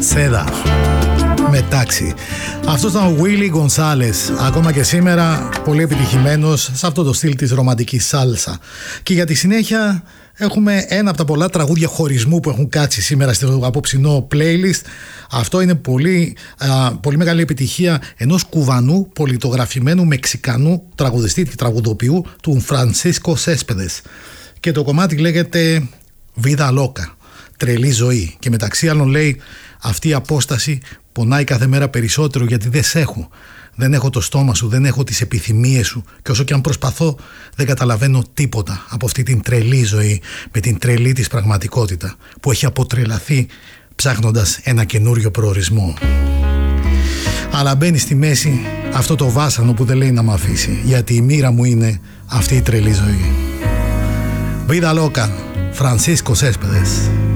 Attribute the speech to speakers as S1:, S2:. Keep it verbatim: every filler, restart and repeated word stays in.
S1: Σέδα. Μετάξι. Αυτός ήταν ο Willy Gonzalez, ακόμα και σήμερα πολύ επιτυχημένος σε αυτό το στυλ της ρομαντικής σάλσα. Και για τη συνέχεια έχουμε ένα από τα πολλά τραγούδια χωρισμού που έχουν κάτσει σήμερα στο απόψινό playlist. Αυτό είναι πολύ, α, πολύ μεγάλη επιτυχία ενός κουβανού πολιτογραφημένου Μεξικανού τραγουδιστή και τραγουδοποιού, του Φρανσίσκο Σέσπεδες. Και το κομμάτι λέγεται Vida Loca, τρελή ζωή. Και μεταξύ άλλων λέει, αυτή η απόσταση πονάει κάθε μέρα περισσότερο γιατί δεν σ' έχω. Δεν έχω το στόμα σου, δεν έχω τις επιθυμίες σου και όσο και αν προσπαθώ δεν καταλαβαίνω τίποτα από αυτή την τρελή ζωή με την τρελή της πραγματικότητα που έχει αποτρελαθεί ψάχνοντας ένα καινούριο προορισμό. Αλλά μπαίνει στη μέση αυτό το βάσανο που δεν λέει να μ' αφήσει, γιατί η μοίρα μου είναι αυτή η τρελή ζωή. Vida Loca, Francisco Céspedes.